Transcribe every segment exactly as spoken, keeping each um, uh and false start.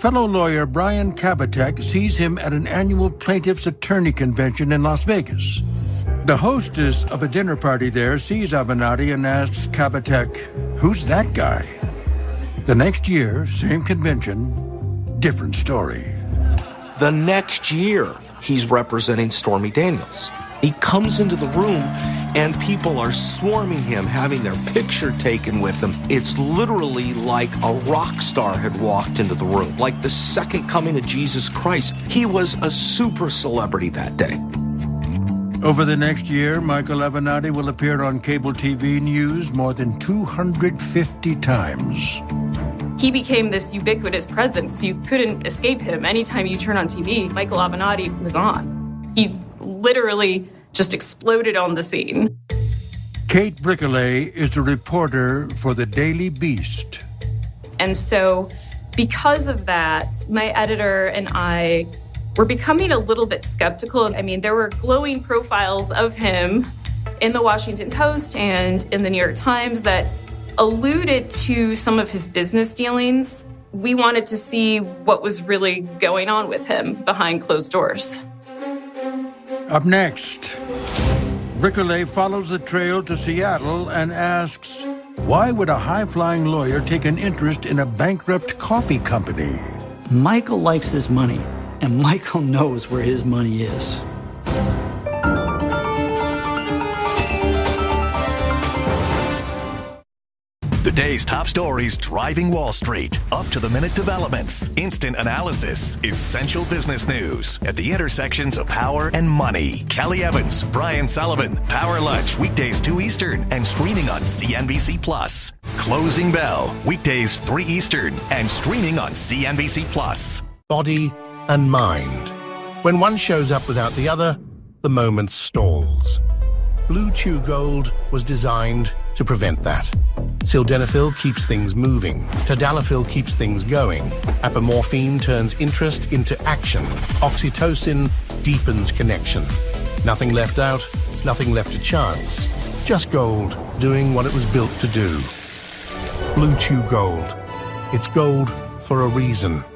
fellow lawyer Brian Kabatek sees him at an annual plaintiff's attorney convention in Las Vegas. The hostess of a dinner party there sees Avenatti and asks Kabatek, "Who's that guy?" The next year, same convention, different story. The next year, he's representing Stormy Daniels. He comes into the room, and people are swarming him, having their picture taken with him. It's literally like a rock star had walked into the room, like the second coming of Jesus Christ. He was a super celebrity that day. Over the next year, Michael Avenatti will appear on cable T V news more than two hundred fifty times. He became this ubiquitous presence. You couldn't escape him. Anytime you turn on T V, Michael Avenatti was on. He literally just exploded on the scene. Kate Bricollet is a reporter for the Daily Beast. And so because of that, my editor and I were becoming a little bit skeptical. I mean, there were glowing profiles of him in the Washington Post and in the New York Times that alluded to some of his business dealings. We wanted to see what was really going on with him behind closed doors. Up next, Bricollet follows the trail to Seattle and asks, why would a high-flying lawyer take an interest in a bankrupt coffee company? Michael likes his money, and Michael knows where his money is. The day's top stories driving Wall Street. Up-to-the-minute developments. Instant analysis. Essential business news. At the intersections of power and money. Kelly Evans, Brian Sullivan. Power Lunch. Weekdays two Eastern. And streaming on C N B C Plus. Closing Bell. Weekdays three Eastern. And streaming on C N B C Plus. Body and mind. When one shows up without the other, the moment stalls. Blue Chew Gold was designed to prevent that. Sildenafil keeps things moving. Tadalafil keeps things going. Apomorphine turns interest into action. Oxytocin deepens connection. Nothing left out, nothing left to chance. Just gold doing what it was built to do. Blue Chew Gold. It's gold for a reason.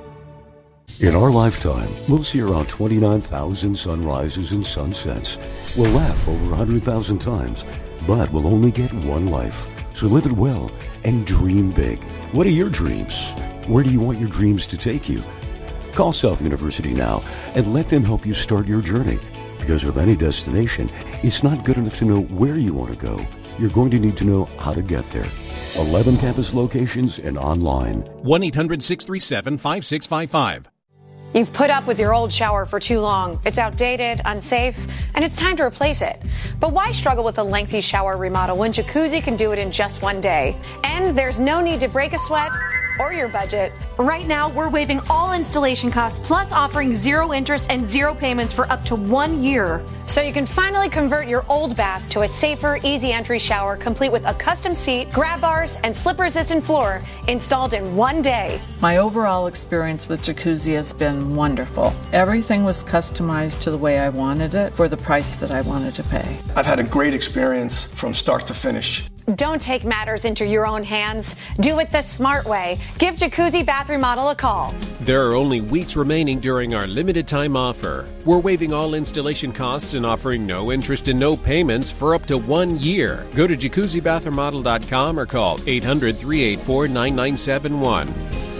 In our lifetime, we'll see around twenty-nine thousand sunrises and sunsets. We'll laugh over one hundred thousand times, but we'll only get one life. So live it well and dream big. What are your dreams? Where do you want your dreams to take you? Call South University now and let them help you start your journey. Because with any destination, it's not good enough to know where you want to go. You're going to need to know how to get there. eleven campus locations and online. one eight hundred six three seven five six five five. You've put up with your old shower for too long. It's outdated, unsafe, and it's time to replace it. But why struggle with a lengthy shower remodel when Jacuzzi can do it in just one day? And there's no need to break a sweat or your budget. Right now, we're waiving all installation costs, plus offering zero interest and zero payments for up to one year. So you can finally convert your old bath to a safer, easy entry shower, complete with a custom seat, grab bars, and slip-resistant floor installed in one day. My overall experience with Jacuzzi has been wonderful. Everything was customized to the way I wanted it for the price that I wanted to pay. I've had a great experience from start to finish. Don't take matters into your own hands. Do it the smart way. Give Jacuzzi Bath Remodel a call. There are only weeks remaining during our limited time offer. We're waiving all installation costs and offering no interest and no payments for up to one year. Go to jacuzzi bath remodel dot com or call eight hundred, three eight four, nine nine seven one.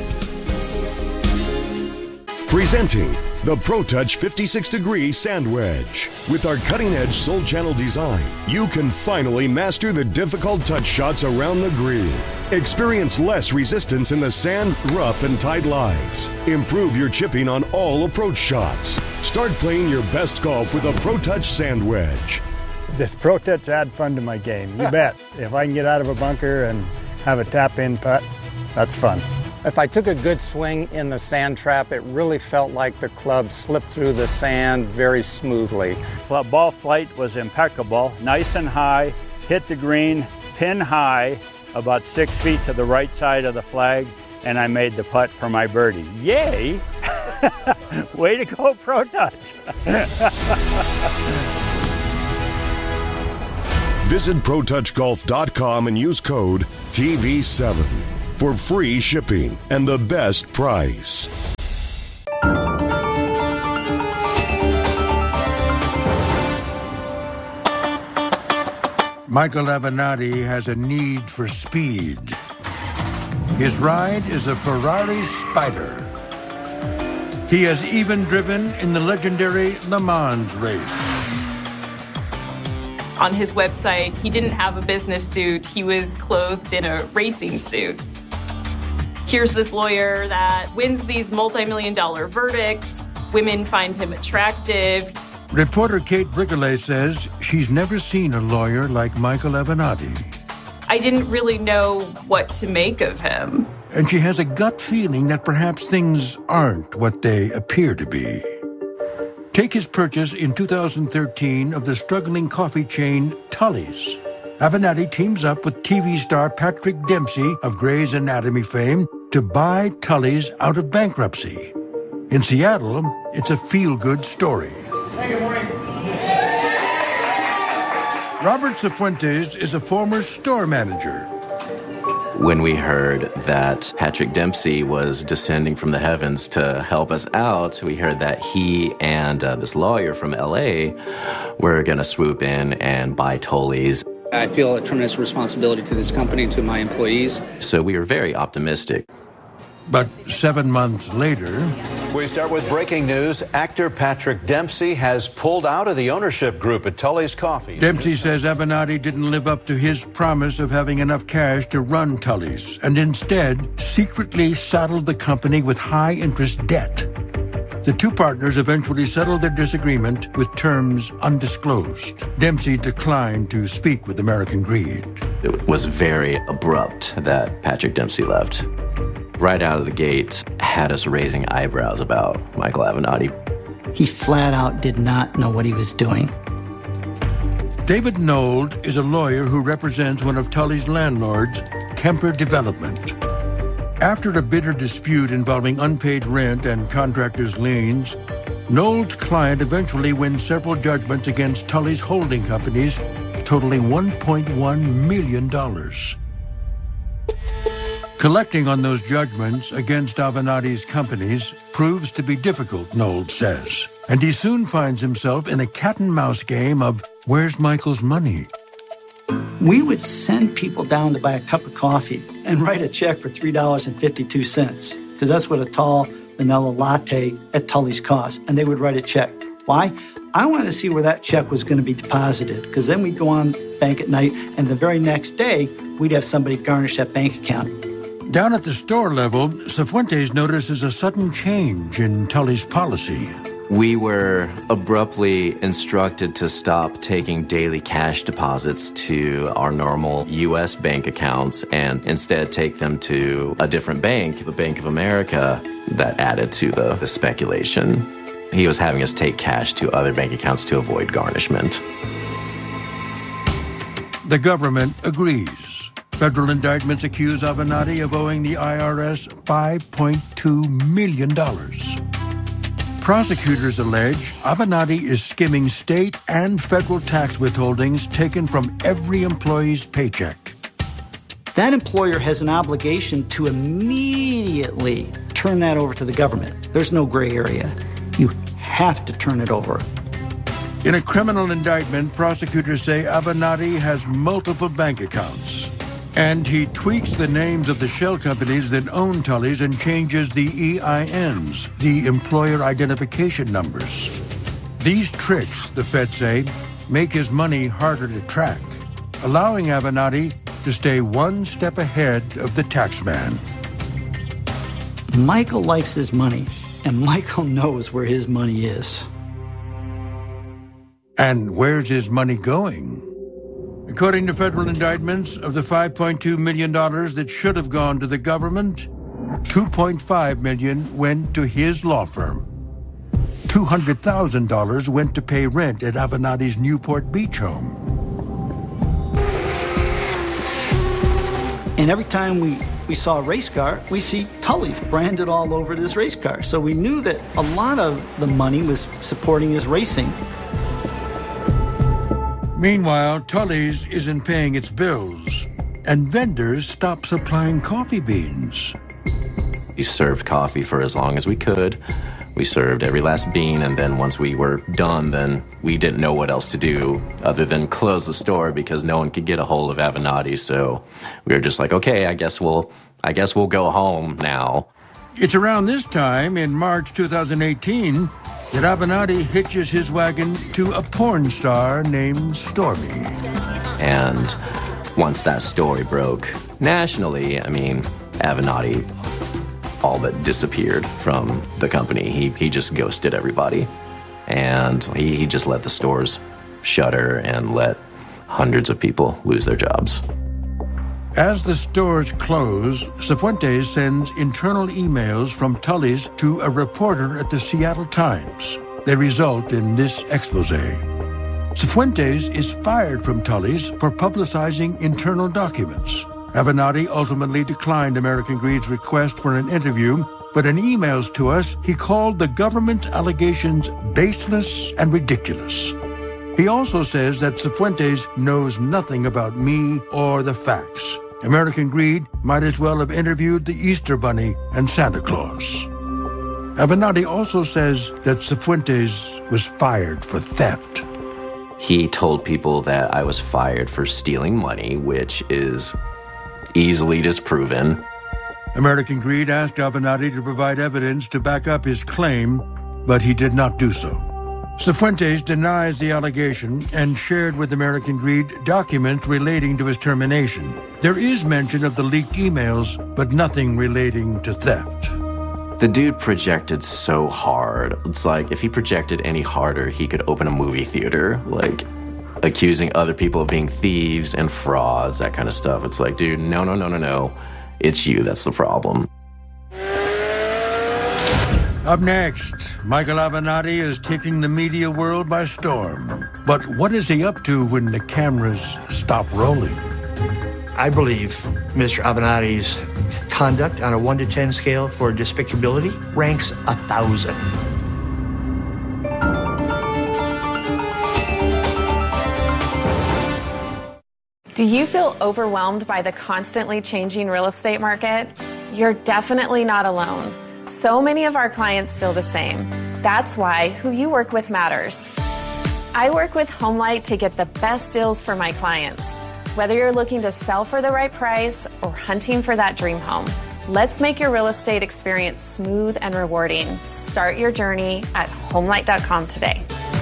Presenting the ProTouch fifty-six degree Sand Wedge. With our cutting-edge Soul Channel design, you can finally master the difficult touch shots around the green. Experience less resistance in the sand, rough, and tight lies. Improve your chipping on all approach shots. Start playing your best golf with a ProTouch Sand Wedge. This ProTouch add fun to my game, you bet. If I can get out of a bunker and have a tap-in putt, that's fun. If I took a good swing in the sand trap, it really felt like the club slipped through the sand very smoothly. Ball flight was impeccable, nice and high, hit the green, pin high, about six feet to the right side of the flag, and I made the putt for my birdie. Yay! Way to go, ProTouch! Visit pro touch golf dot com and use code T V seven for free shipping and the best price. Michael Avenatti has a need for speed. His ride is a Ferrari Spider. He has even driven in the legendary Le Mans race. On his website, he didn't have a business suit. He was clothed in a racing suit. Here's this lawyer that wins these multi-million dollar verdicts. Women find him attractive. Reporter Kate Brigollet says she's never seen a lawyer like Michael Avenatti. I didn't really know what to make of him. And she has a gut feeling that perhaps things aren't what they appear to be. Take his purchase in two thousand thirteen of the struggling coffee chain Tully's. Avenatti teams up with T V star Patrick Dempsey of Grey's Anatomy fame to buy Tully's out of bankruptcy. In Seattle, it's a feel-good story. Hey, good morning. Robert Cifuentes is a former store manager. When we heard that Patrick Dempsey was descending from the heavens to help us out, we heard that he and uh, this lawyer from L A were going to swoop in and buy Tully's. I feel a tremendous responsibility to this company and to my employees. So we were very optimistic. But seven months later... We start with breaking news. Actor Patrick Dempsey has pulled out of the ownership group at Tully's Coffee. Dempsey says Avenatti didn't live up to his promise of having enough cash to run Tully's, and instead secretly saddled the company with high-interest debt. The two partners eventually settled their disagreement with terms undisclosed. Dempsey declined to speak with American Greed. It was very abrupt that Patrick Dempsey left. Right out of the gate, had us raising eyebrows about Michael Avenatti. He flat out did not know what he was doing. David Nold is a lawyer who represents one of Tully's landlords, Kemper Development. After a bitter dispute involving unpaid rent and contractors' liens, Nold's client eventually wins several judgments against Tully's holding companies, totaling one point one million dollars. Collecting on those judgments against Avenatti's companies proves to be difficult, Nold says, and he soon finds himself in a cat-and-mouse game of where's Michael's money? We would send people down to buy a cup of coffee and write a check for three dollars and fifty-two cents, because that's what a tall vanilla latte at Tully's cost, and they would write a check. Why? I wanted to see where that check was going to be deposited, because then we'd go on bank at night, and the very next day, we'd have somebody garnish that bank account. Down at the store level, Cifuentes notices a sudden change in Tully's policy. We were abruptly instructed to stop taking daily cash deposits to our normal U S bank accounts and instead take them to a different bank, the Bank of America. That added to the, the speculation. He was having us take cash to other bank accounts to avoid garnishment. The government agrees. Federal indictments accuse Avenatti of owing the I R S five point two million dollars. Prosecutors allege Avenatti is skimming state and federal tax withholdings taken from every employee's paycheck. That employer has an obligation to immediately turn that over to the government. There's no gray area. You have to turn it over. In a criminal indictment, prosecutors say Avenatti has multiple bank accounts. And he tweaks the names of the shell companies that own Tully's and changes the E I Ns, the employer identification numbers. These tricks, the feds say, make his money harder to track, allowing Avenatti to stay one step ahead of the taxman. Michael likes his money, and Michael knows where his money is. And where's his money going? According to federal indictments, of the five point two million dollars that should have gone to the government, two point five million dollars went to his law firm. two hundred thousand dollars went to pay rent at Avenatti's Newport Beach home. And every time we, we saw a race car, we see Tully's branded all over this race car. So we knew that a lot of the money was supporting his racing. Meanwhile, Tully's isn't paying its bills, and vendors stop supplying coffee beans. We served coffee for as long as we could. We served every last bean, and then once we were done, then we didn't know what else to do other than close the store because no one could get a hold of Avenatti. So we were just like, okay, I guess we'll, I guess we'll go home now. It's around this time, in March two thousand eighteen, that Avenatti hitches his wagon to a porn star named Stormy. And once that story broke nationally, I mean, Avenatti all but disappeared from the company. He he just ghosted everybody. And he, he just let the stores shutter and let hundreds of people lose their jobs. As the stores close, Cifuentes sends internal emails from Tully's to a reporter at the Seattle Times. They result in this expose. Cifuentes is fired from Tully's for publicizing internal documents. Avenatti ultimately declined American Greed's request for an interview, but in emails to us, he called the government allegations baseless and ridiculous. He also says that Cifuentes knows nothing about me or the facts. American Greed might as well have interviewed the Easter Bunny and Santa Claus. Avenatti also says that Cifuentes was fired for theft. He told people that I was fired for stealing money, which is easily disproven. American Greed asked Avenatti to provide evidence to back up his claim, but he did not do so. Cifuentes denies the allegation and shared with American Greed documents relating to his termination. There is mention of the leaked emails, but nothing relating to theft. The dude projected so hard. It's like if he projected any harder, he could open a movie theater, like accusing other people of being thieves and frauds, that kind of stuff. It's like, dude, no, no, no, no, no. It's you that's the problem. Up next, Michael Avenatti is taking the media world by storm. But what is he up to when the cameras stop rolling? I believe Mister Avenatti's conduct on a one to ten scale for despicability ranks a thousand. Do you feel overwhelmed by the constantly changing real estate market? You're definitely not alone. So many of our clients feel the same. That's why who you work with matters. I work with HomeLight to get the best deals for my clients. Whether you're looking to sell for the right price or hunting for that dream home, let's make your real estate experience smooth and rewarding. Start your journey at homelight dot com today.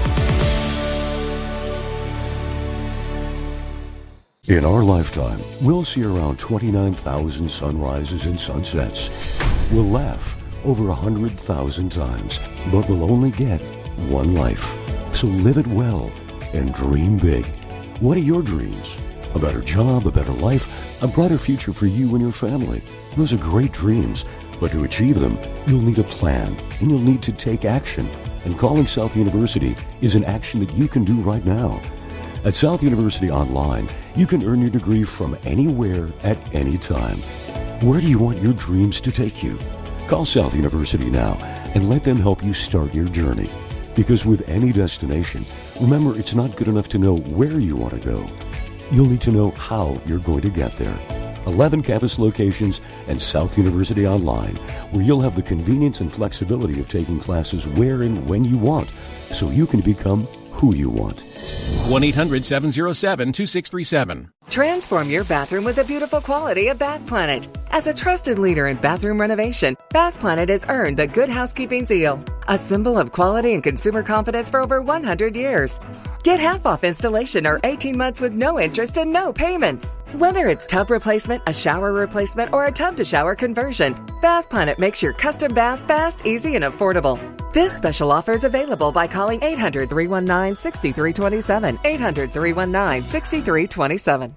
In our lifetime, we'll see around twenty-nine thousand sunrises and sunsets. We'll laugh over one hundred thousand times, but we'll only get one life. So live it well and dream big. What are your dreams? A better job, a better life, a brighter future for you and your family. Those are great dreams, but to achieve them, you'll need a plan, and you'll need to take action. And calling South University is an action that you can do right now. At South University Online, you can earn your degree from anywhere at any time. Where do you want your dreams to take you? Call South University now and let them help you start your journey. Because with any destination, remember, it's not good enough to know where you want to go. You'll need to know how you're going to get there. eleven campus locations and South University Online, where you'll have the convenience and flexibility of taking classes where and when you want, so you can become who you want. one eight hundred seven oh seven two six three seven. Transform your bathroom with the beautiful quality of Bath Planet. As a trusted leader in bathroom renovation, Bath Planet has earned the Good Housekeeping seal, a symbol of quality and consumer confidence for over one hundred years. Get half off installation or eighteen months with no interest and no payments. Whether it's tub replacement, a shower replacement, or a tub-to-shower conversion, Bath Planet makes your custom bath fast, easy, and affordable. This special offer is available by calling eight hundred, three one nine, six three two seven, eight hundred, three one nine, six three two seven.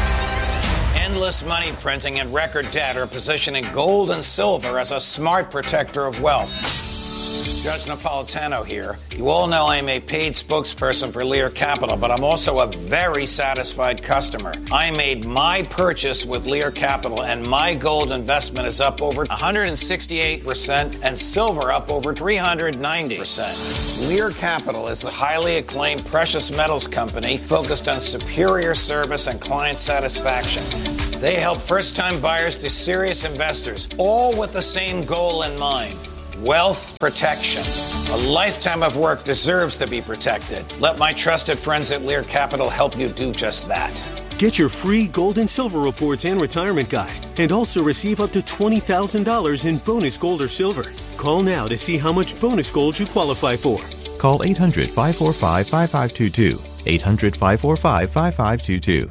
Endless money printing and record debt are positioning gold and silver as a smart protector of wealth. Judge Napolitano here. You all know I'm a paid spokesperson for Lear Capital, but I'm also a very satisfied customer. I made my purchase with Lear Capital, and my gold investment is up over one hundred sixty-eight percent and silver up over three hundred ninety percent. Lear Capital is the highly acclaimed precious metals company focused on superior service and client satisfaction. They help first-time buyers to serious investors, all with the same goal in mind: wealth protection. A lifetime of work deserves to be protected. Let my trusted friends at Lear Capital help you do just that. Get your free gold and silver reports and retirement guide, and also receive up to twenty thousand dollars in bonus gold or silver. Call now to see how much bonus gold you qualify for. Call eight hundred, five four five, five five two two. eight hundred, five four five, five five two two.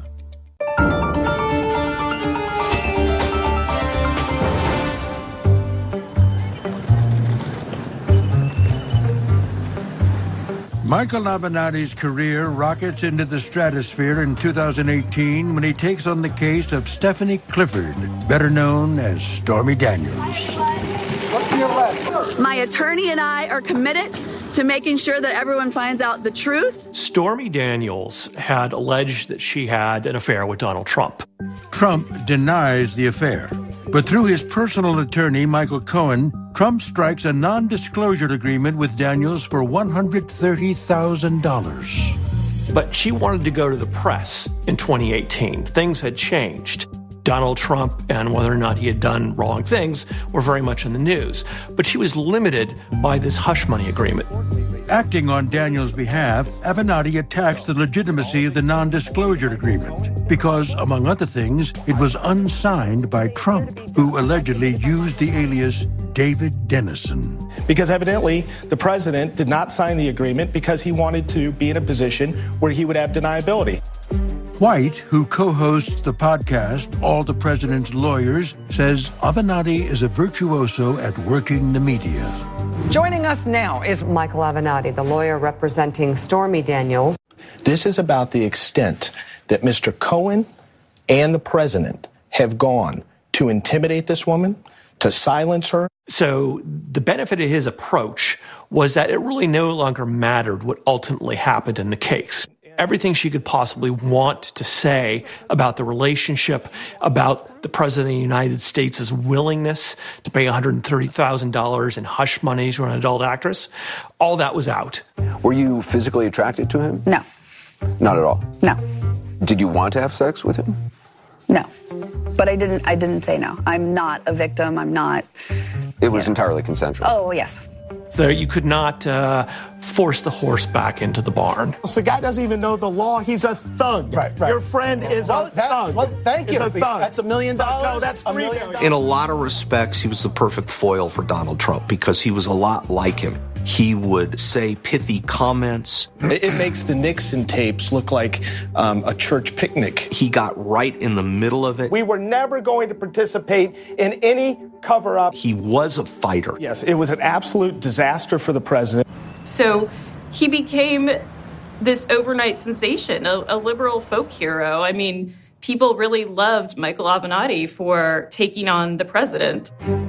Michael Avenatti's career rockets into the stratosphere in two thousand eighteen when he takes on the case of Stephanie Clifford, better known as Stormy Daniels. My attorney and I are committed to making sure that everyone finds out the truth. Stormy Daniels had alleged that she had an affair with Donald Trump. Trump denies the affair, but through his personal attorney, Michael Cohen, Trump strikes a non-disclosure agreement with Daniels for one hundred thirty thousand dollars. But she wanted to go to the press in twenty eighteen. Things had changed. Donald Trump and whether or not he had done wrong things were very much in the news. But she was limited by this hush money agreement. Acting on Daniels' behalf, Avenatti attacks the legitimacy of the non-disclosure agreement because, among other things, it was unsigned by Trump, who allegedly used the alias David Dennison. Because evidently the president did not sign the agreement because he wanted to be in a position where he would have deniability. White, who co-hosts the podcast All the President's Lawyers, says Avenatti is a virtuoso at working the media. Joining us now is Michael Avenatti, the lawyer representing Stormy Daniels. This is about the extent that Mister Cohen and the president have gone to intimidate this woman, to silence her. So the benefit of his approach was that it really no longer mattered what ultimately happened in the case. Everything she could possibly want to say about the relationship, about the President of the United States' willingness to pay one hundred thirty thousand dollars in hush money to an adult actress, all that was out. Were you physically attracted to him? No. Not at all? No. Did you want to have sex with him? No. But I didn't I didn't say no. I'm not a victim. I'm not. It was entirely consensual? Oh, yes. So you could not uh, force the horse back into the barn. So the guy doesn't even know the law. He's a thug. Right, right. Your friend is well, a thug. Well, thank you. Is a thug. That's a million dollars. No, that's three million. In a lot of respects, he was the perfect foil for Donald Trump because he was a lot like him. He would say pithy comments. It makes the Nixon tapes look like um, a church picnic. He got right in the middle of it. We were never going to participate in any cover-up. He was a fighter. Yes, it was an absolute disaster for the president. So he became this overnight sensation, a, a liberal folk hero. I mean, people really loved Michael Avenatti for taking on the president.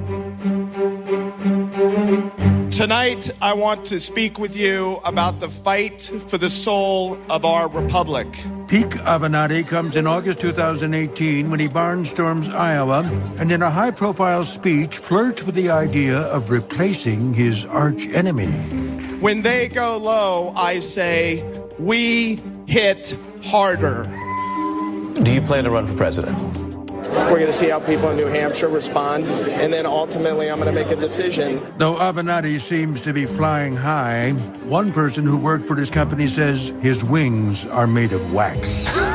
Tonight, I want to speak with you about the fight for the soul of our republic. Peak Avenatti comes in August two thousand eighteen when he barnstorms Iowa and in a high-profile speech flirts with the idea of replacing his arch-enemy. When they go low, I say, we hit harder. Do you plan to run for president? We're going to see how people in New Hampshire respond, and then ultimately I'm going to make a decision. Though Avenatti seems to be flying high, one person who worked for his company says his wings are made of wax.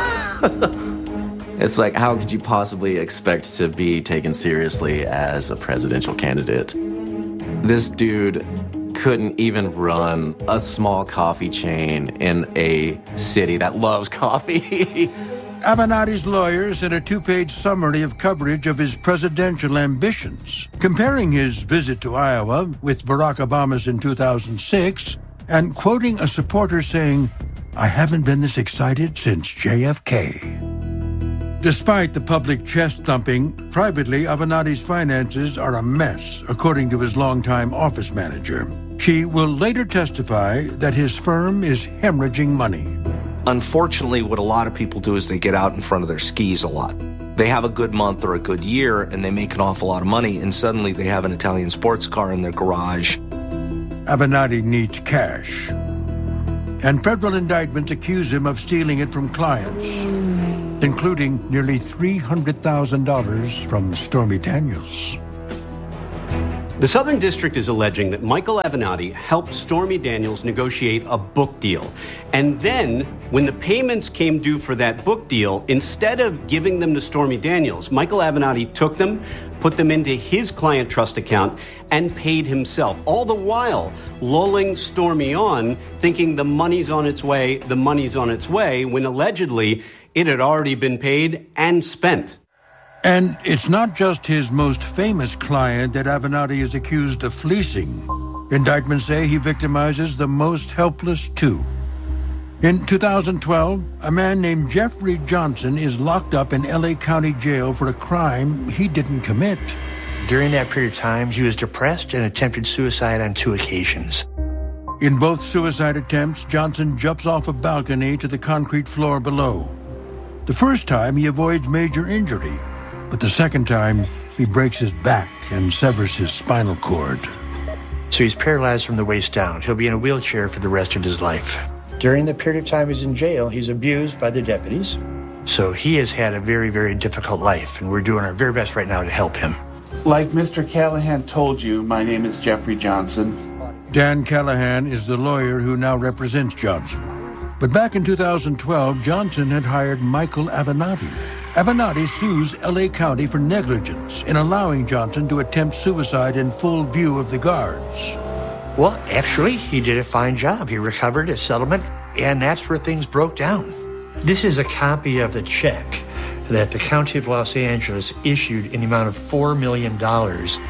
It's like, how could you possibly expect to be taken seriously as a presidential candidate? This dude couldn't even run a small coffee chain in a city that loves coffee. Avenatti's lawyer sent a two-page summary of coverage of his presidential ambitions, comparing his visit to Iowa with Barack Obama's in two thousand six, and quoting a supporter saying, "I haven't been this excited since J F K." Despite the public chest-thumping, privately, Avenatti's finances are a mess, according to his longtime office manager. She will later testify that his firm is hemorrhaging money. Unfortunately, what a lot of people do is they get out in front of their skis a lot. They have a good month or a good year, and they make an awful lot of money, and suddenly they have an Italian sports car in their garage. Avenatti needs cash. And federal indictments accuse him of stealing it from clients. including nearly three hundred thousand dollars from Stormy Daniels. The Southern District is alleging that Michael Avenatti helped Stormy Daniels negotiate a book deal. And then, when the payments came due for that book deal, instead of giving them to Stormy Daniels, Michael Avenatti took them, put them into his client trust account, and paid himself. All the while, lulling Stormy on, thinking the money's on its way, the money's on its way, when allegedly it had already been paid and spent. And it's not just his most famous client that Avenatti is accused of fleecing. Indictments say he victimizes the most helpless, too. In two thousand twelve, a man named Jeffrey Johnson is locked up in L A County Jail for a crime he didn't commit. During that period of time, he was depressed and attempted suicide on two occasions. In both suicide attempts, Johnson jumps off a balcony to the concrete floor below. The first time, he avoids major injury. But the second time, he breaks his back and severs his spinal cord. So he's paralyzed from the waist down. He'll be in a wheelchair for the rest of his life. During the period of time he's in jail, he's abused by the deputies. So he has had a very, very difficult life, and we're doing our very best right now to help him. Like Mister Callahan told you, my name is Jeffrey Johnson. Dan Callahan is the lawyer who now represents Johnson. But back in two thousand twelve, Johnson had hired Michael Avenatti. Avenatti sues L A County for negligence in allowing Johnson to attempt suicide in full view of the guards. Well, actually, he did a fine job. He recovered a settlement, and that's where things broke down. This is a copy of the check that the County of Los Angeles issued in the amount of four million dollars.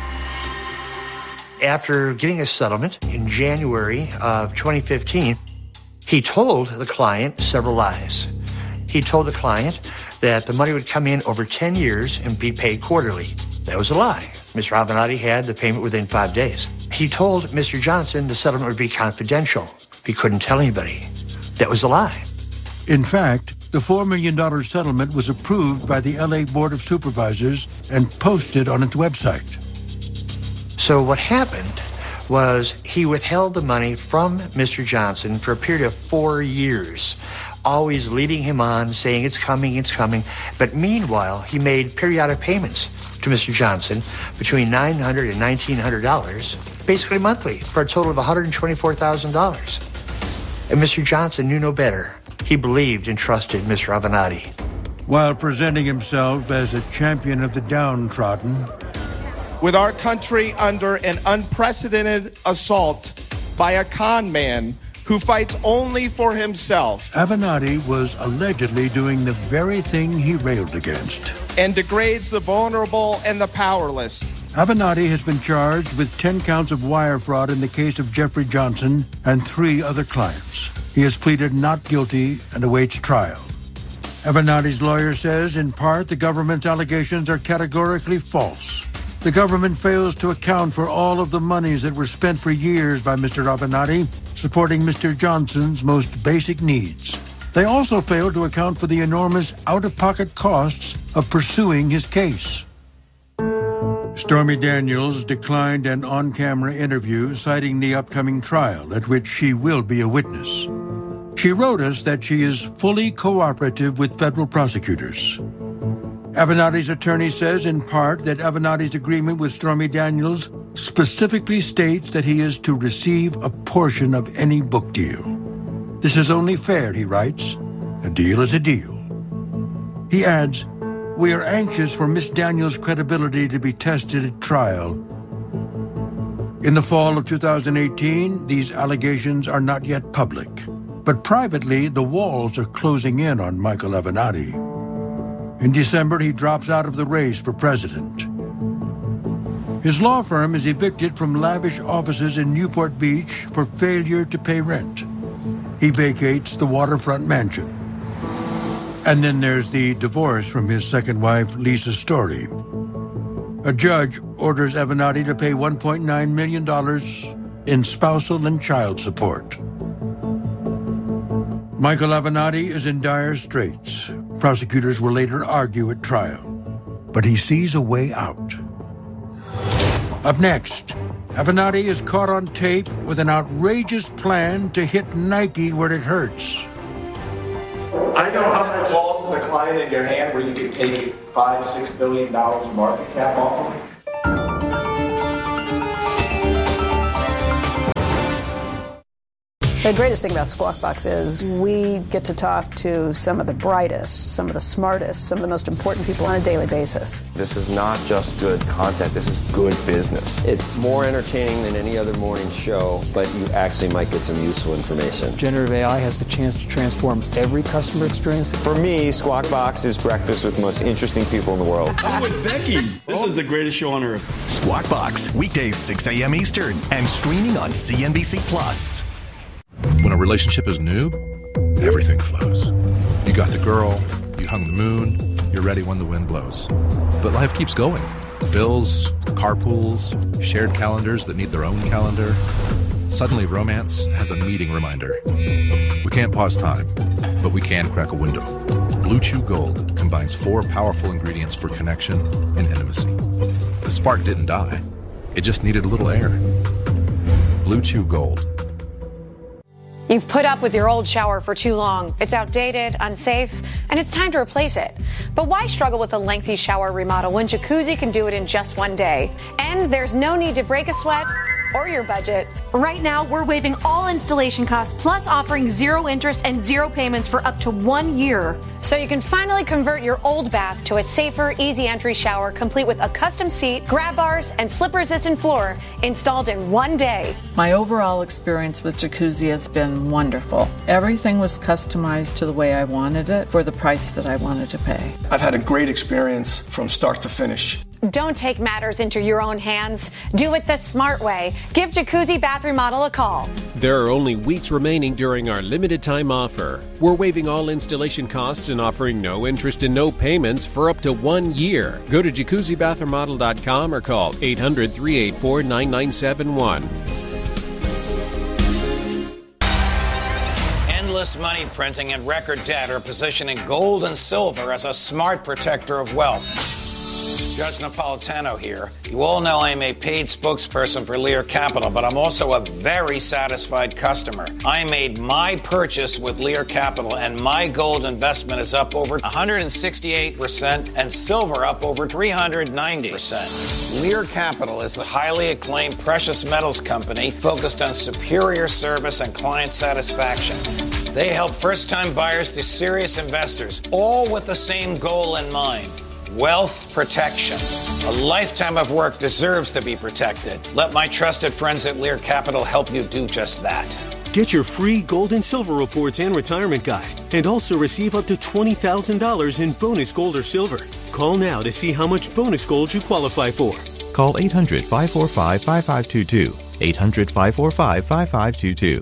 After getting a settlement in January of twenty fifteen, he told the client several lies. He told the client that the money would come in over ten years and be paid quarterly. That was a lie. Mister Avenatti had the payment within five days. He told Mister Johnson the settlement would be confidential. He couldn't tell anybody. That was a lie. In fact, the four million dollars settlement was approved by the L A Board of Supervisors and posted on its website. So what happened was he withheld the money from Mister Johnson for a period of four years, always leading him on, saying it's coming, it's coming. But meanwhile, he made periodic payments to Mister Johnson between nine hundred dollars and nineteen hundred dollars, basically monthly, for a total of one hundred twenty-four thousand dollars. And Mister Johnson knew no better. He believed and trusted Mister Avenatti. While presenting himself as a champion of the downtrodden, with our country under an unprecedented assault by a con man who fights only for himself, Avenatti was allegedly doing the very thing he railed against. And degrades the vulnerable and the powerless. Avenatti has been charged with ten counts of wire fraud in the case of Jeffrey Johnson and three other clients. He has pleaded not guilty and awaits trial. Avenatti's lawyer says, in part, the government's allegations are categorically false. The government fails to account for all of the monies that were spent for years by Mister Avenatti, supporting Mister Johnson's most basic needs. They also fail to account for the enormous out-of-pocket costs of pursuing his case. Stormy Daniels declined an on-camera interview, citing the upcoming trial at which she will be a witness. She wrote us that she is fully cooperative with federal prosecutors. Avenatti's attorney says, in part, that Avenatti's agreement with Stormy Daniels specifically states that he is to receive a portion of any book deal. This is only fair, he writes. A deal is a deal. He adds, we are anxious for Miss Daniels' credibility to be tested at trial. In the fall of two thousand eighteen, these allegations are not yet public. But privately, the walls are closing in on Michael Avenatti. In December, he drops out of the race for president. His law firm is evicted from lavish offices in Newport Beach for failure to pay rent. He vacates the waterfront mansion. And then there's the divorce from his second wife, Lisa Story. A judge orders Avenatti to pay one point nine million dollars in spousal and child support. Michael Avenatti is in dire straits. Prosecutors will later argue at trial. But he sees a way out. Up next, Avenatti is caught on tape with an outrageous plan to hit Nike where it hurts. I know how much put a client in your hand where you could take five, six billion dollars of market cap off of them? The greatest thing about Squawk Box is we get to talk to some of the brightest, some of the smartest, some of the most important people on a daily basis. This is not just good content, this is good business. It's more entertaining than any other morning show, but you actually might get some useful information. Generative A I has the chance to transform every customer experience. For me, Squawk Box is breakfast with the most interesting people in the world. I'm with Becky. This is the greatest show on earth. Squawk Box, weekdays six a.m. Eastern and streaming on C N B C Plus. When a relationship is new, everything flows. You got the girl, you hung the moon, you're ready when the wind blows. But life keeps going. Bills, carpools, shared calendars that need their own calendar. Suddenly romance has a meeting reminder. We can't pause time, but we can crack a window. Blue Chew Gold combines four powerful ingredients for connection and intimacy. The spark didn't die. It just needed a little air. Blue Chew Gold. You've put up with your old shower for too long. It's outdated, unsafe, and it's time to replace it. But why struggle with a lengthy shower remodel when Jacuzzi can do it in just one day? And there's no need to break a sweat or your budget. Right now, we're waiving all installation costs, plus offering zero interest and zero payments for up to one year. So you can finally convert your old bath to a safer, easy entry shower, complete with a custom seat, grab bars, and slip-resistant floor installed in one day. My overall experience with Jacuzzi has been wonderful. Everything was customized to the way I wanted it for the price that I wanted to pay. I've had a great experience from start to finish. Don't take matters into your own hands. Do it the smart way. Give Jacuzzi Bath Remodel a call. There are only weeks remaining during our limited time offer. We're waiving all installation costs and offering no interest and no payments for up to one year. Go to jacuzzi bath remodel dot com or call eight hundred, three eight four, nine nine seven one. Endless money printing and record debt are positioning gold and silver as a smart protector of wealth. Judge Napolitano here. You all know I'm a paid spokesperson for Lear Capital, but I'm also a very satisfied customer. I made my purchase with Lear Capital, and my gold investment is up over one hundred sixty-eight percent and silver up over three hundred ninety percent. Lear Capital is the highly acclaimed precious metals company focused on superior service and client satisfaction. They help first-time buyers to serious investors, all with the same goal in mind. Wealth protection. A lifetime of work deserves to be protected. Let my trusted friends at Lear Capital help you do just that. Get your free gold and silver reports and retirement guide, and also receive up to twenty thousand dollars in bonus gold or silver. Call now to see how much bonus gold you qualify for. Call eight hundred, five four five, five five two two. eight hundred, five four five, five five two two.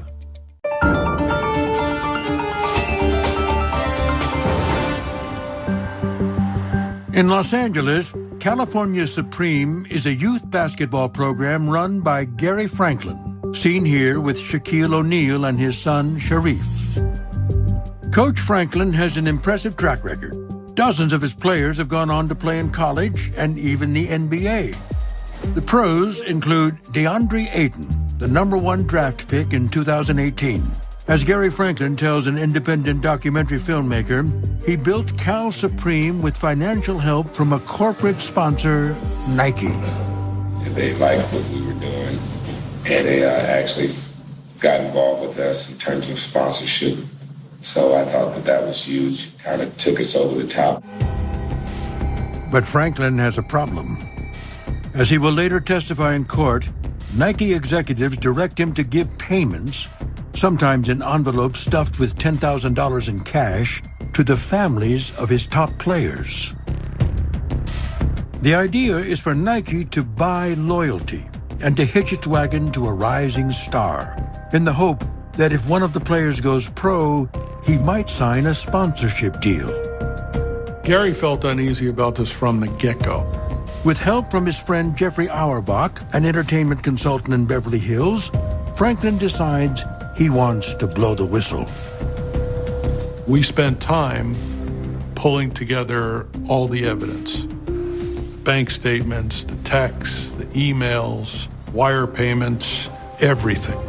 In Los Angeles, California Supreme is a youth basketball program run by Gary Franklin, seen here with Shaquille O'Neal and his son, Sharif. Coach Franklin has an impressive track record. Dozens of his players have gone on to play in college and even the N B A. The pros include DeAndre Ayton, the number one draft pick in two thousand eighteen. As Gary Franklin tells an independent documentary filmmaker, he built Cal Supreme with financial help from a corporate sponsor, Nike. They liked what we were doing, and they uh, actually got involved with us in terms of sponsorship. So I thought that that was huge, kind of took us over the top. But Franklin has a problem. As he will later testify in court, Nike executives direct him to give payments, sometimes in envelopes stuffed with ten thousand dollars in cash, to the families of his top players. The idea is for Nike to buy loyalty and to hitch its wagon to a rising star, in the hope that if one of the players goes pro, he might sign a sponsorship deal. Gary felt uneasy about this from the get-go. With help from his friend Jeffrey Auerbach, an entertainment consultant in Beverly Hills, Franklin decides he wants to blow the whistle. We spent time pulling together all the evidence. Bank statements, the texts, the emails, wire payments, everything.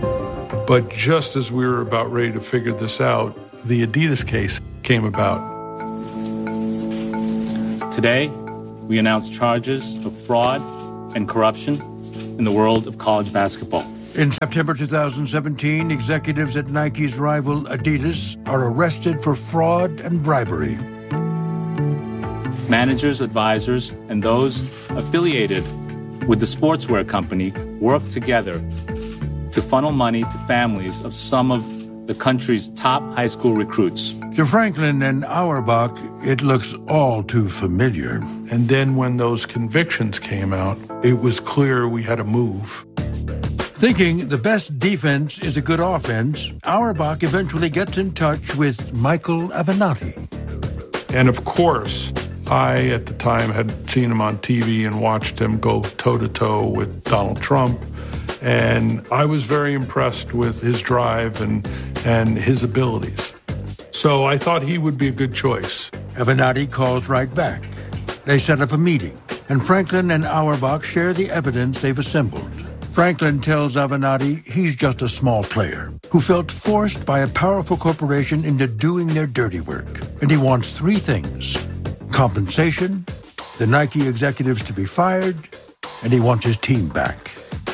But just as we were about ready to figure this out, the Adidas case came about. Today, we announce charges of fraud and corruption in the world of college basketball. In September two thousand seventeen, executives at Nike's rival Adidas are arrested for fraud and bribery. Managers, advisors, and those affiliated with the sportswear company work together to funnel money to families of some of the country's top high school recruits. To Franklin and Auerbach, it looks all too familiar. And then when those convictions came out, it was clear we had to move. Thinking the best defense is a good offense, Auerbach eventually gets in touch with Michael Avenatti. And of course, I, at the time, had seen him on T V and watched him go toe-to-toe with Donald Trump. And I was very impressed with his drive and, and his abilities. So I thought he would be a good choice. Avenatti calls right back. They set up a meeting, and Franklin and Auerbach share the evidence they've assembled. Franklin tells Avenatti he's just a small player who felt forced by a powerful corporation into doing their dirty work. And he wants three things: compensation, the Nike executives to be fired, and he wants his team back.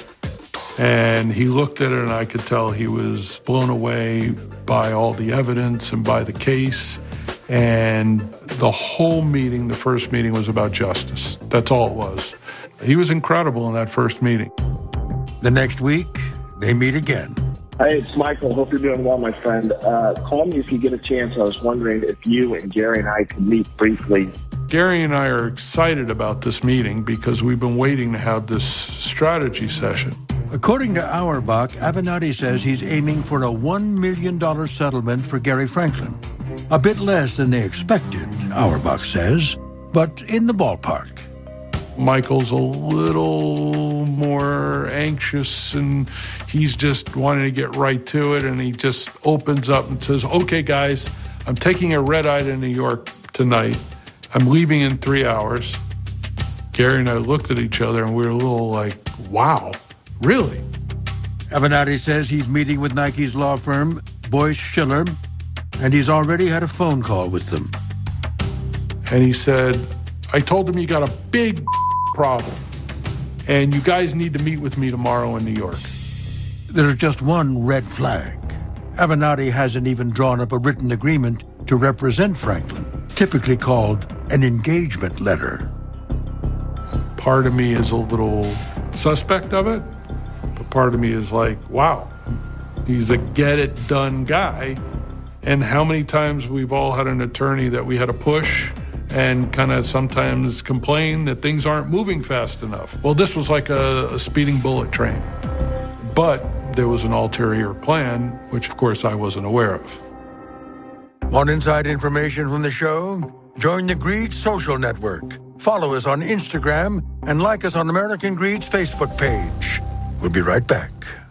And he looked at it, and I could tell he was blown away by all the evidence and by the case. And the whole meeting, the first meeting, was about justice. That's all it was. He was incredible in that first meeting. The next week, they meet again. Hey, it's Michael. Hope you're doing well, my friend. Uh, call me if you get a chance. I was wondering if you and Gary and I could meet briefly. Gary and I are excited about this meeting because we've been waiting to have this strategy session. According to Auerbach, Avenatti says he's aiming for a one million dollars settlement for Gary Franklin. A bit less than they expected, Auerbach says, but in the ballpark. Michael's a little more anxious, and he's just wanting to get right to it, and he just opens up and says, okay, guys, I'm taking a red-eye to New York tonight. I'm leaving in three hours. Gary and I looked at each other, and we were a little like, wow. Really? Avenatti says he's meeting with Nike's law firm, Boyce Schiller, and he's already had a phone call with them. And he said, I told him you got a big problem, and you guys need to meet with me tomorrow in New York. There's just one red flag. Avenatti hasn't even drawn up a written agreement to represent Franklin, typically called an engagement letter. Part of me is a little suspect of it. But part of me is like, wow, he's a get-it-done guy. And how many times we've all had an attorney that we had to push and kind of sometimes complain that things aren't moving fast enough. Well, this was like a, a speeding bullet train. But there was an ulterior plan, which, of course, I wasn't aware of. Want inside information from the show? Join the Greed Social Network. Follow us on Instagram and like us on American Greed's Facebook page. We'll be right back.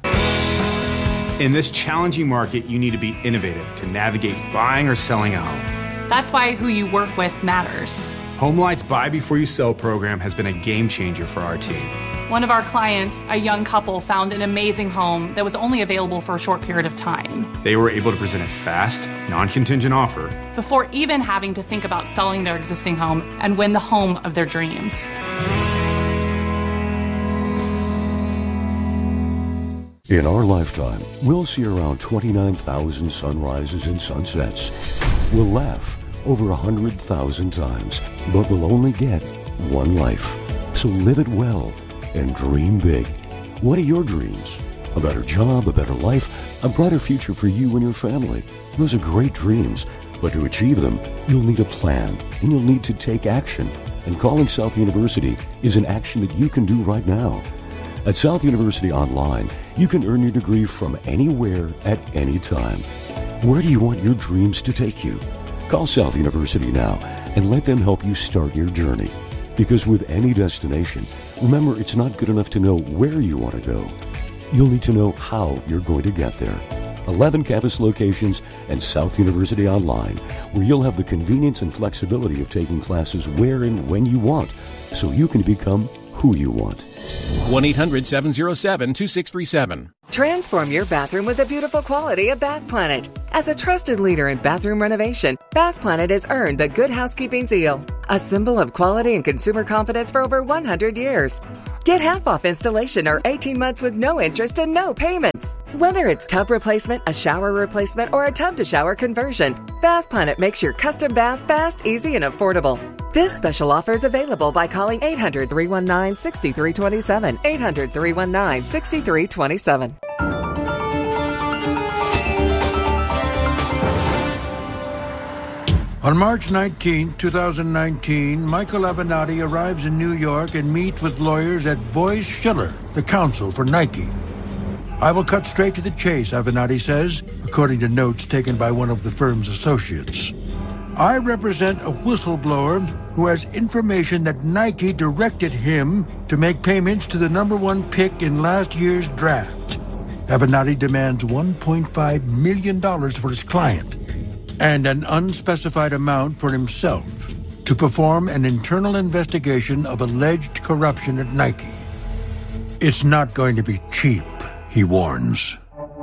In this challenging market, you need to be innovative to navigate buying or selling a home. That's why who you work with matters. HomeLight's Buy Before You Sell program has been a game changer for our team. One of our clients, a young couple, found an amazing home that was only available for a short period of time. They were able to present a fast, non-contingent offer before even having to think about selling their existing home and win the home of their dreams. In our lifetime, we'll see around twenty-nine thousand sunrises and sunsets. We'll laugh over one hundred thousand times, but we'll only get one life. So live it well and dream big. What are your dreams? A better job, a better life, a brighter future for you and your family. Those are great dreams, but to achieve them, you'll need a plan, and you'll need to take action. And calling South University is an action that you can do right now. At South University Online, you can earn your degree from anywhere at any time. Where do you want your dreams to take you? Call South University now and let them help you start your journey. Because with any destination, remember, it's not good enough to know where you want to go. You'll need to know how you're going to get there. eleven campus locations and South University Online, where you'll have the convenience and flexibility of taking classes where and when you want, so you can become who you want. one eight hundred seven oh seven two six three seven. Transform your bathroom with the beautiful quality of Bath Planet. As a trusted leader in bathroom renovation, Bath Planet has earned the Good Housekeeping seal, a symbol of quality and consumer confidence for over one hundred years. Get half off installation or eighteen months with no interest and no payments. Whether it's tub replacement, a shower replacement, or a tub-to-shower conversion, Bath Planet makes your custom bath fast, easy, and affordable. This special offer is available by calling eight hundred, three one nine, six three two seven, eight hundred, three one nine, six three two seven. On March nineteenth, twenty nineteen, Michael Avenatti arrives in New York and meets with lawyers at Boies Schiller, the counsel for Nike. I will cut straight to the chase, Avenatti says, according to notes taken by one of the firm's associates. I represent a whistleblower who has information that Nike directed him to make payments to the number one pick in last year's draft. Avenatti demands one point five million dollars for his client and an unspecified amount for himself to perform an internal investigation of alleged corruption at Nike. It's not going to be cheap, he warns.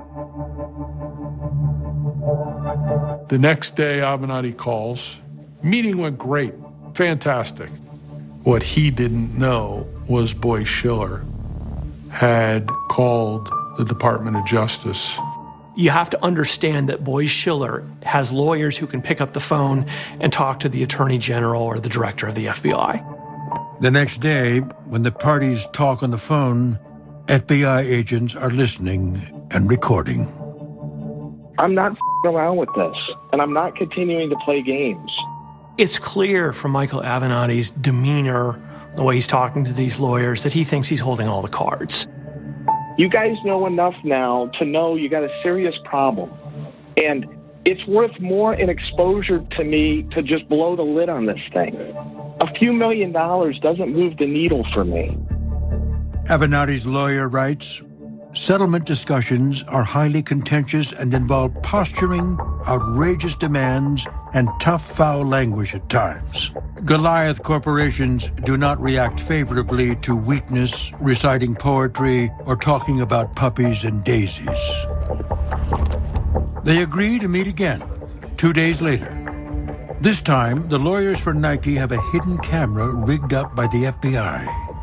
The next day, Avenatti calls. Meeting went great. Fantastic. What he didn't know was Boies Schiller had called the Department of Justice. You have to understand that Boies Schiller has lawyers who can pick up the phone and talk to the Attorney General or the Director of the F B I. The next day, when the parties talk on the phone, F B I agents are listening and recording. I'm not f***ing around with this, and I'm not continuing to play games. It's clear from Michael Avenatti's demeanor, the way he's talking to these lawyers, that he thinks he's holding all the cards. You guys know enough now to know you got a serious problem. And it's worth more in exposure to me to just blow the lid on this thing. A few million dollars doesn't move the needle for me. Avenatti's lawyer writes, settlement discussions are highly contentious and involve posturing, outrageous demands, and tough, foul language at times. Goliath corporations do not react favorably to weakness, reciting poetry, or talking about puppies and daisies. They agree to meet again, two days later. This time, the lawyers for Nike have a hidden camera rigged up by the F B I.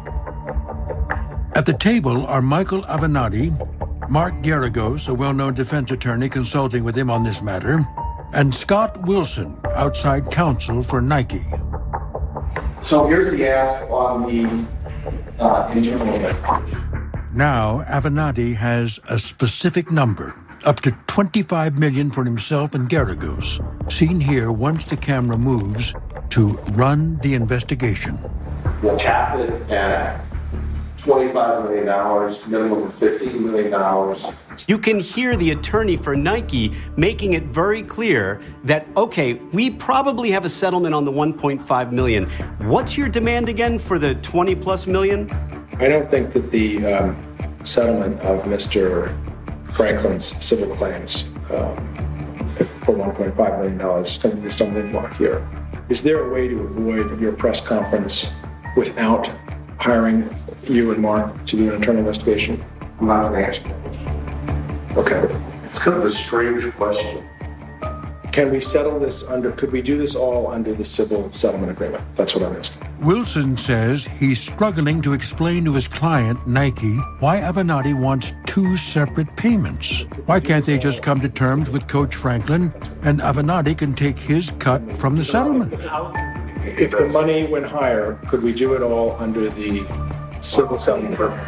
At the table are Michael Avenatti, Mark Geragos, a well-known defense attorney consulting with him on this matter, and Scott Wilson, outside counsel for Nike. So here's the ask on the uh, internal investigation. Now, Avenatti has a specific number, up to twenty-five million dollars for himself and Geragos, seen here once the camera moves to run the investigation. We'll cap it at twenty-five million dollars, minimum of fifteen million dollars. You can hear the attorney for Nike making it very clear that, okay, we probably have a settlement on the one point five million. What's your demand again for the twenty plus million? I don't think that the um, settlement of Mister Franklin's civil claims um, for one point five million dollars comes to the stumbling block here. Is there a way to avoid your press conference without hiring you and Mark to do an internal investigation? I'm not going to answer that question. Okay. It's kind of a strange question. Can we settle this under, could we do this all under the civil settlement agreement? That's what I'm asking. Wilson says he's struggling to explain to his client, Nike, why Avenatti wants two separate payments. Why can't they just come to terms with Coach Franklin and Avenatti can take his cut from the settlement? If the money went higher, could we do it all under the civil settlement agreement?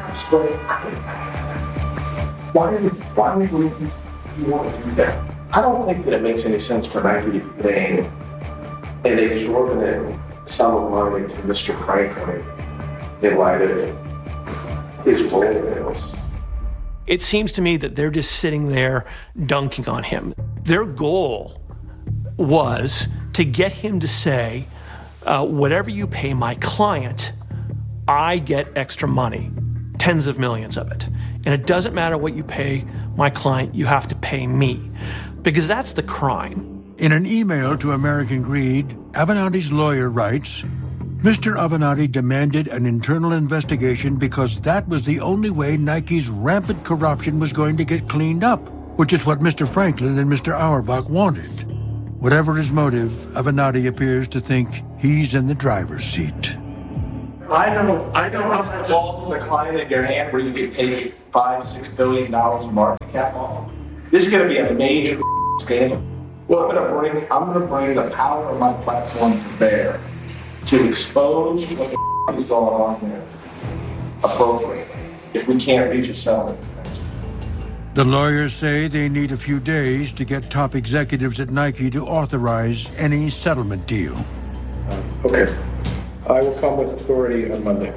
Why do why would you want to do that? I don't think that it makes any sense for Nike to be paying an exorbitant sum of money to Mister Franklin in light of his role in this. It seems to me that they're just sitting there dunking on him. Their goal was to get him to say, uh, whatever you pay my client, I get extra money, tens of millions of it. And it doesn't matter what you pay my client, you have to pay me. Because that's the crime. In an email to American Greed, Avenatti's lawyer writes, Mister Avenatti demanded an internal investigation because that was the only way Nike's rampant corruption was going to get cleaned up, which is what Mister Franklin and Mister Auerbach wanted. Whatever his motive, Avenatti appears to think he's in the driver's seat. I don't, I don't know if the balls in the client in your hand where you get paid five, six billion dollars in market cap off. This is going to be a major scandal. Well, I'm going to bring, I'm going to bring the power of my platform to bear to expose what the is going on there appropriately if we can't reach a settlement. The lawyers say they need a few days to get top executives at Nike to authorize any settlement deal. Uh, okay. I will come with authority on Monday.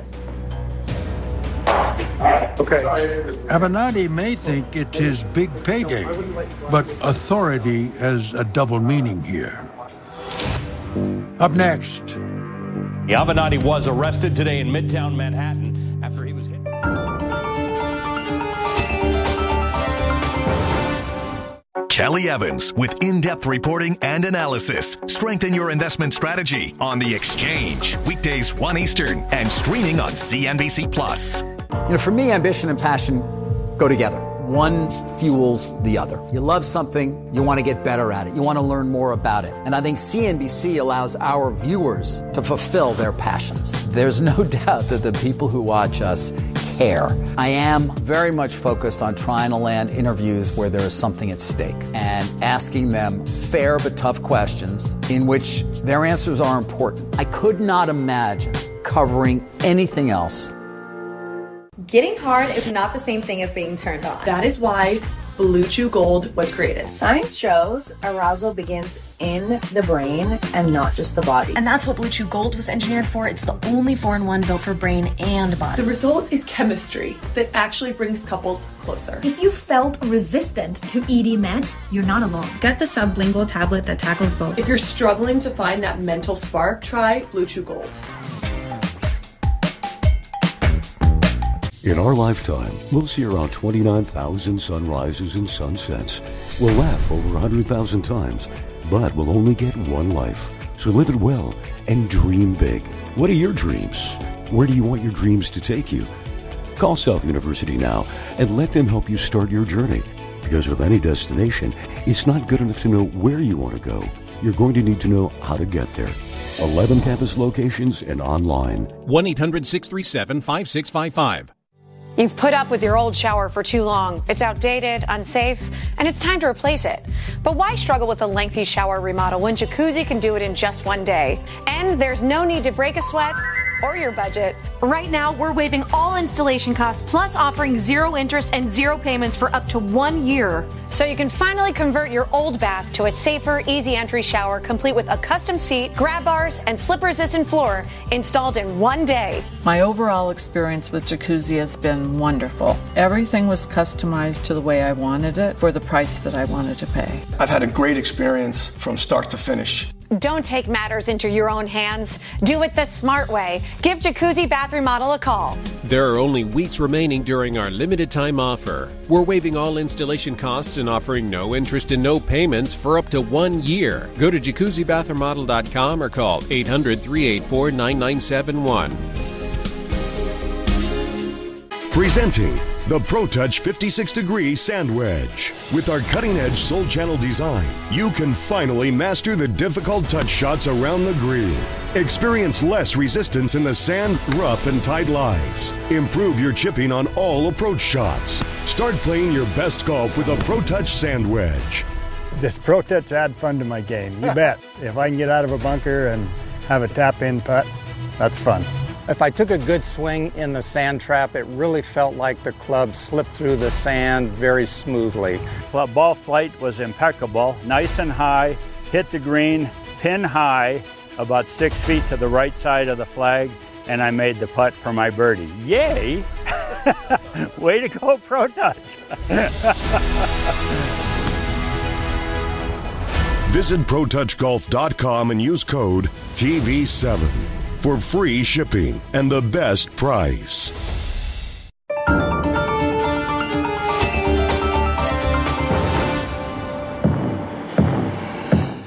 Okay. Avenatti may think it's his big payday, but authority has a double meaning here. Up next. Avenatti was arrested today in Midtown Manhattan after he was hit. Kelly Evans with in-depth reporting and analysis. Strengthen your investment strategy on The Exchange. Weekdays one Eastern and streaming on C N B C Plus. You know, for me, ambition and passion go together. One fuels the other. You love something, you want to get better at it. You want to learn more about it. And I think C N B C allows our viewers to fulfill their passions. There's no doubt that the people who watch us care. I am very much focused on trying to land interviews where there is something at stake and asking them fair but tough questions in which their answers are important. I could not imagine covering anything else. Getting hard is not the same thing as being turned on. That is why Blue Chew Gold was created. Science shows arousal begins in the brain and not just the body. And that's what Blue Chew Gold was engineered for. It's the only four in one built for brain and body. The result is chemistry that actually brings couples closer. If you felt resistant to E D meds, you're not alone. Get the sublingual tablet that tackles both. If you're struggling to find that mental spark, try Blue Chew Gold. In our lifetime, we'll see around twenty-nine thousand sunrises and sunsets. We'll laugh over one hundred thousand times, but we'll only get one life. So live it well and dream big. What are your dreams? Where do you want your dreams to take you? Call South University now and let them help you start your journey. Because with any destination, it's not good enough to know where you want to go. You're going to need to know how to get there. eleven campus locations and online. one eight hundred six three seven five six five five. You've put up with your old shower for too long. It's outdated, unsafe, and it's time to replace it. But why struggle with a lengthy shower remodel when Jacuzzi can do it in just one day? And there's no need to break a sweat or your budget. Right now, we're waiving all installation costs, plus offering zero interest and zero payments for up to one year. So you can finally convert your old bath to a safer, easy entry shower, complete with a custom seat, grab bars, and slip-resistant floor installed in one day. My overall experience with Jacuzzi has been wonderful. Everything was customized to the way I wanted it for the price that I wanted to pay. I've had a great experience from start to finish. Don't take matters into your own hands. Do it the smart way. Give Jacuzzi Bath Remodel a call. There are only weeks remaining during our limited time offer. We're waiving all installation costs and offering no interest and no payments for up to one year. Go to jacuzzi bath remodel dot com or call eight hundred, three eight four, nine nine seven one. Presenting the ProTouch fifty-six degree Sand Wedge. With our cutting-edge Soul Channel design, you can finally master the difficult touch shots around the green. Experience less resistance in the sand, rough, and tight lies. Improve your chipping on all approach shots. Start playing your best golf with a ProTouch Sand Wedge. This ProTouch add fun to my game, you bet. If I can get out of a bunker and have a tap-in putt, that's fun. If I took a good swing in the sand trap, it really felt like the club slipped through the sand very smoothly. Well, ball flight was impeccable, nice and high, hit the green, pin high, about six feet to the right side of the flag, and I made the putt for my birdie. Yay! Way to go, ProTouch! Visit pro touch golf dot com and use code T V seven. For free shipping and the best price.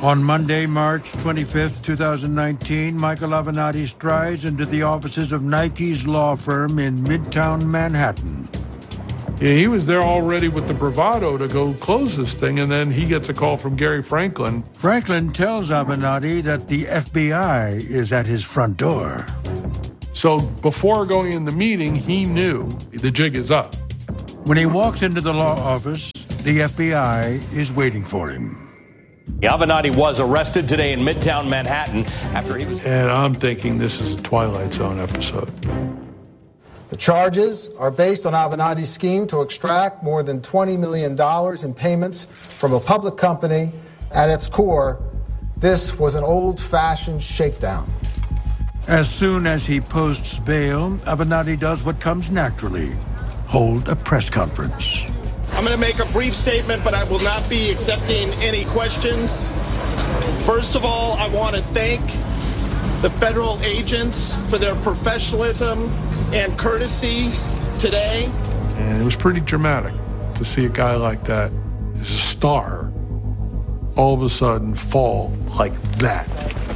On Monday, March twenty-fifth, twenty nineteen, Michael Avenatti strides into the offices of Nike's law firm in Midtown Manhattan. Yeah, he was there already with the bravado to go close this thing, and then he gets a call from Gary Franklin. Franklin tells Avenatti that the F B I is at his front door. So before going in the meeting, he knew the jig is up. When he walks into the law office, the F B I is waiting for him. Avenatti was arrested today in Midtown Manhattan after he was... And I'm thinking this is a Twilight Zone episode. The charges are based on Avenatti's scheme to extract more than twenty million dollars in payments from a public company. At its core, this was an old-fashioned shakedown. As soon as he posts bail, Avenatti does what comes naturally, hold a press conference. I'm going to make a brief statement, but I will not be accepting any questions. First of all, I want to thank the federal agents for their professionalism and courtesy today. And it was pretty dramatic to see a guy like that, as a star, all of a sudden fall like that.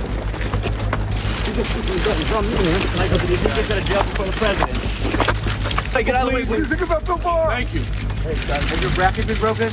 Hey, get out of the way, please. Think about the bar. Thank you. Has your bracket been broken?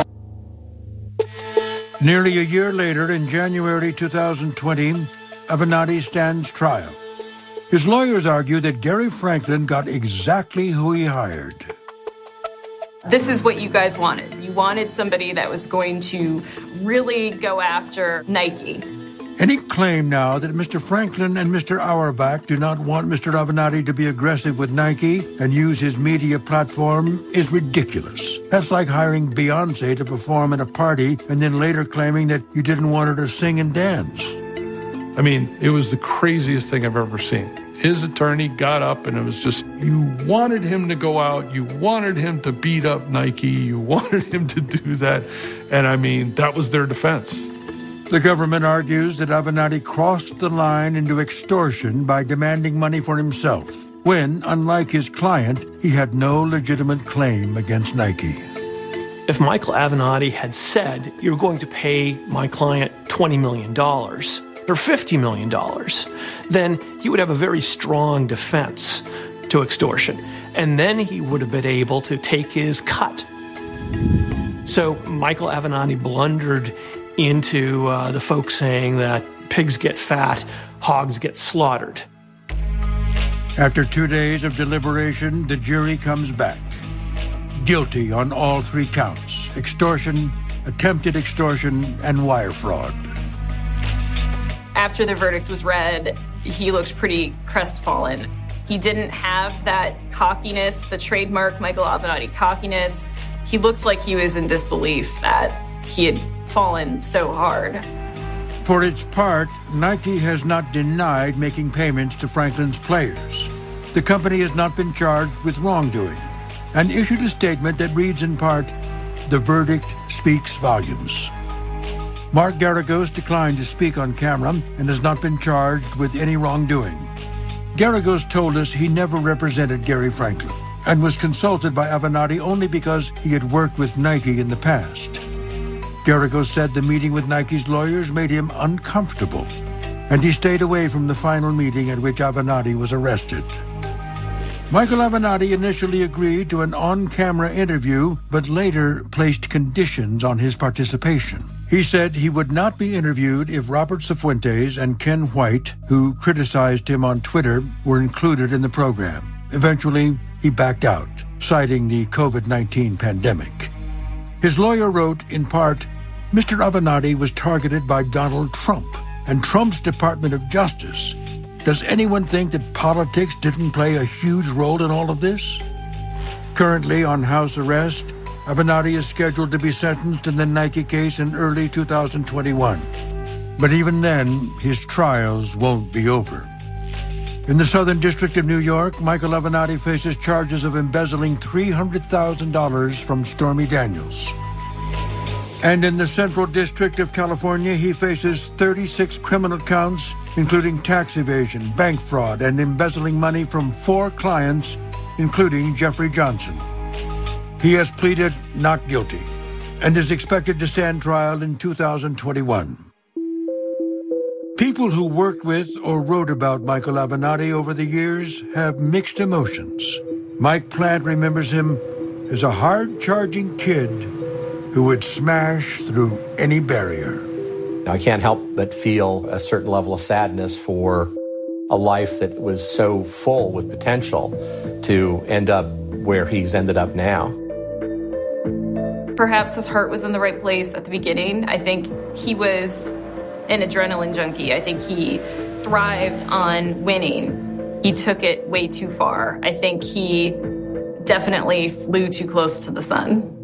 Nearly a year later, in January two thousand twenty, Avenatti stands trial. His lawyers argue that Gary Franklin got exactly who he hired. This is what you guys wanted. You wanted somebody that was going to really go after Nike. Any claim now that Mister Franklin and Mister Auerbach do not want Mister Avenatti to be aggressive with Nike and use his media platform is ridiculous. That's like hiring Beyonce to perform at a party and then later claiming that you didn't want her to sing and dance. I mean, it was the craziest thing I've ever seen. His attorney got up and it was just, you wanted him to go out, you wanted him to beat up Nike, you wanted him to do that. And I mean, that was their defense. The government argues that Avenatti crossed the line into extortion by demanding money for himself, when, unlike his client, he had no legitimate claim against Nike. If Michael Avenatti had said, you're going to pay my client twenty million dollars or fifty million dollars, then he would have a very strong defense to extortion. And then he would have been able to take his cut. So Michael Avenatti blundered into uh, the folks saying that pigs get fat, hogs get slaughtered. After two days of deliberation, the jury comes back. Guilty on all three counts: extortion, attempted extortion, and wire fraud. After the verdict was read, he looked pretty crestfallen. He didn't have that cockiness, the trademark Michael Avenatti cockiness. He looked like he was in disbelief that he had fallen so hard. For its part, Nike has not denied making payments to Franklin's players. The company has not been charged with wrongdoing and issued a statement that reads in part, "The verdict speaks volumes." Mark Garagos declined to speak on camera and has not been charged with any wrongdoing. Garagos told us he never represented Gary Franklin and was consulted by Avenatti only because he had worked with Nike in the past. Garagos said the meeting with Nike's lawyers made him uncomfortable, and he stayed away from the final meeting at which Avenatti was arrested. Michael Avenatti initially agreed to an on-camera interview, but later placed conditions on his participation. He said he would not be interviewed if Robert Cifuentes and Ken White, who criticized him on Twitter, were included in the program. Eventually, he backed out, citing the COVID nineteen pandemic. His lawyer wrote, in part, Mister Avenatti was targeted by Donald Trump and Trump's Department of Justice. Does anyone think that politics didn't play a huge role in all of this? Currently on house arrest, Avenatti is scheduled to be sentenced in the Nike case in early two thousand twenty-one. But even then, his trials won't be over. In the Southern District of New York, Michael Avenatti faces charges of embezzling three hundred thousand dollars from Stormy Daniels. And in the Central District of California, he faces thirty-six criminal counts, including tax evasion, bank fraud, and embezzling money from four clients, including Jeffrey Johnson. He has pleaded not guilty and is expected to stand trial in two thousand twenty-one. People who worked with or wrote about Michael Avenatti over the years have mixed emotions. Mike Plant remembers him as a hard-charging kid who would smash through any barrier. I can't help but feel a certain level of sadness for a life that was so full with potential to end up where he's ended up now. Perhaps his heart was in the right place at the beginning. I think he was an adrenaline junkie. I think he thrived on winning. He took it way too far. I think he definitely flew too close to the sun.